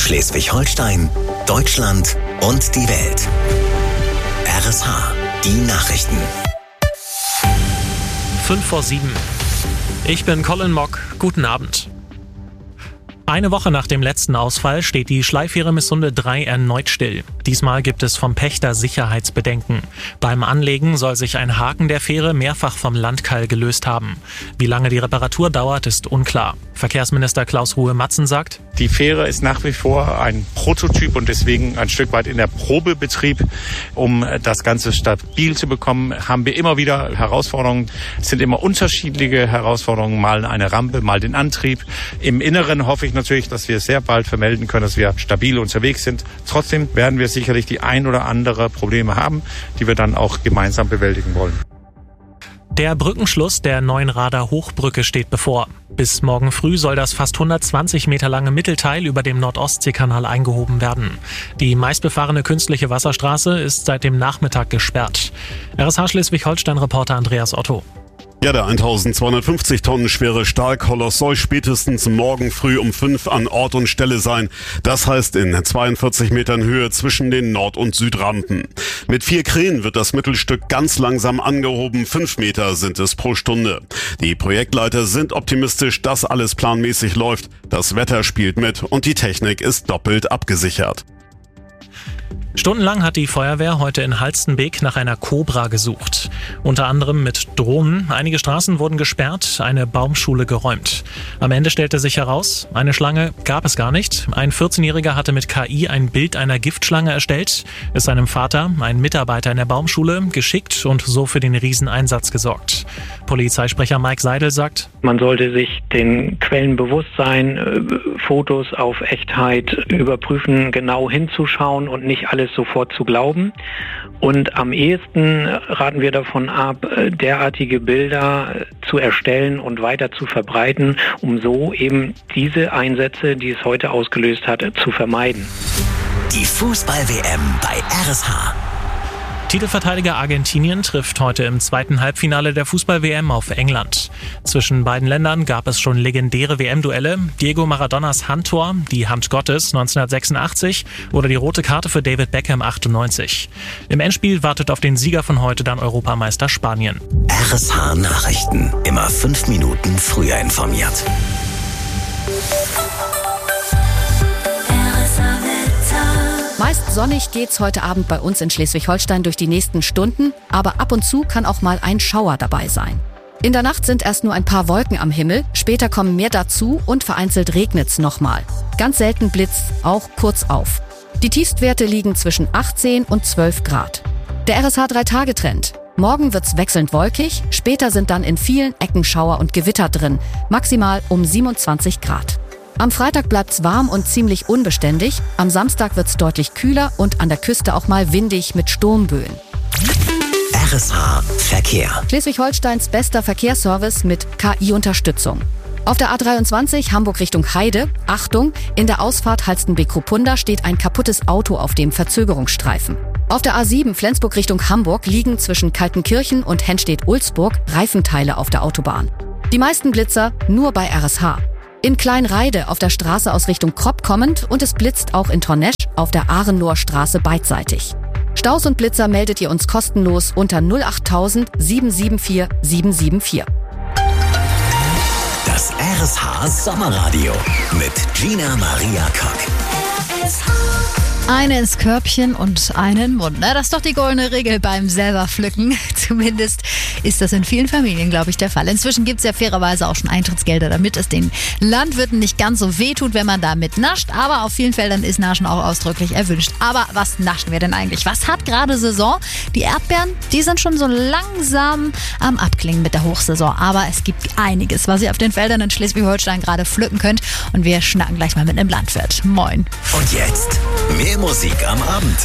Schleswig-Holstein, Deutschland und die Welt. RSH, die Nachrichten. 5:07. Ich bin Colin Mock. Guten Abend. Eine Woche nach dem letzten Ausfall steht die Schleifähre Missunde 3 erneut still. Diesmal gibt es vom Pächter Sicherheitsbedenken. Beim Anlegen soll sich ein Haken der Fähre mehrfach vom Landkeil gelöst haben. Wie lange die Reparatur dauert, ist unklar. Verkehrsminister Klaus Ruhe-Matzen sagt: Die Fähre ist nach wie vor ein Prototyp und deswegen ein Stück weit in der Probebetrieb. Um das Ganze stabil zu bekommen, haben wir immer wieder Herausforderungen. Es sind immer unterschiedliche Herausforderungen, mal eine Rampe, mal den Antrieb. Im Inneren hoffe ich natürlich, dass wir sehr bald vermelden können, dass wir stabil unterwegs sind. Trotzdem werden wir sicherlich die ein oder andere Probleme haben, die wir dann auch gemeinsam bewältigen wollen. Der Brückenschluss der neuen Rader Hochbrücke steht bevor. Bis morgen früh soll das fast 120 Meter lange Mittelteil über dem Nord-Ostsee-Kanal eingehoben werden. Die meistbefahrene künstliche Wasserstraße ist seit dem Nachmittag gesperrt. RSH Schleswig-Holstein-Reporter Andreas Otto. Ja, der 1250 Tonnen schwere Stahlkoloss soll spätestens morgen früh um 5 an Ort und Stelle sein. Das heißt in 42 Metern Höhe zwischen den Nord- und Südrampen. Mit 4 Kränen wird das Mittelstück ganz langsam angehoben. 5 Meter sind es pro Stunde. Die Projektleiter sind optimistisch, dass alles planmäßig läuft. Das Wetter spielt mit und die Technik ist doppelt abgesichert. Stundenlang hat die Feuerwehr heute in Halstenbek nach einer Kobra gesucht. Unter anderem mit Drohnen. Einige Straßen wurden gesperrt, eine Baumschule geräumt. Am Ende stellte sich heraus, eine Schlange gab es gar nicht. Ein 14-Jähriger hatte mit KI ein Bild einer Giftschlange erstellt, es seinem Vater, ein Mitarbeiter in der Baumschule, geschickt und so für den Rieseneinsatz gesorgt. Polizeisprecher Mike Seidel sagt: Man sollte sich den Quellen bewusst sein, Fotos auf Echtheit überprüfen, genau hinzuschauen und nicht alles sofort zu glauben. Und am ehesten raten wir davon ab, derartige Bilder zu erstellen und weiter zu verbreiten, um so eben diese Einsätze, die es heute ausgelöst hat, zu vermeiden. Die Fußball-WM bei RSH. Titelverteidiger Argentinien trifft heute im zweiten Halbfinale der Fußball-WM auf England. Zwischen beiden Ländern gab es schon legendäre WM-Duelle. Diego Maradonas Handtor, die Hand Gottes 1986 oder die rote Karte für David Beckham 98. Im Endspiel wartet auf den Sieger von heute dann Europameister Spanien. RSH Nachrichten. Immer 5 Minuten früher informiert. Meist sonnig geht's heute Abend bei uns in Schleswig-Holstein durch die nächsten Stunden, aber ab und zu kann auch mal ein Schauer dabei sein. In der Nacht sind erst nur ein paar Wolken am Himmel, später kommen mehr dazu und vereinzelt regnet's nochmal. Ganz selten blitzt auch kurz auf. Die Tiefstwerte liegen zwischen 18 und 12 Grad. Der RSH 3-Tage-Trend. Morgen wird's wechselnd wolkig, später sind dann in vielen Ecken Schauer und Gewitter drin, maximal um 27 Grad. Am Freitag bleibt's warm und ziemlich unbeständig. Am Samstag wird's deutlich kühler und an der Küste auch mal windig mit Sturmböen. RSH Verkehr. Schleswig-Holsteins bester Verkehrsservice mit KI-Unterstützung. Auf der A23 Hamburg Richtung Heide, Achtung, in der Ausfahrt Halstenbek-Ruppunda steht ein kaputtes Auto auf dem Verzögerungsstreifen. Auf der A7 Flensburg Richtung Hamburg liegen zwischen Kaltenkirchen und Hennstedt-Ulzburg Reifenteile auf der Autobahn. Die meisten Blitzer nur bei RSH. In Kleinreide auf der Straße aus Richtung Kropp kommend und es blitzt auch in Tornesch auf der Arenloher Straße beidseitig. Staus und Blitzer meldet ihr uns kostenlos unter 08000 774 774. Das RSH Sommerradio mit Gina Maria Kock. Eine ins Körbchen und einen Mund. Na, das ist doch die goldene Regel beim selber pflücken. Zumindest ist das in vielen Familien, glaube ich, der Fall. Inzwischen gibt es ja fairerweise auch schon Eintrittsgelder, damit es den Landwirten nicht ganz so wehtut, wenn man damit nascht. Aber auf vielen Feldern ist Naschen auch ausdrücklich erwünscht. Aber was naschen wir denn eigentlich? Was hat gerade Saison? Die Erdbeeren, die sind schon so langsam am Abklingen mit der Hochsaison. Aber es gibt einiges, was ihr auf den Feldern in Schleswig-Holstein gerade pflücken könnt. Und wir schnacken gleich mal mit einem Landwirt. Moin. Und jetzt mehr Musik am Abend.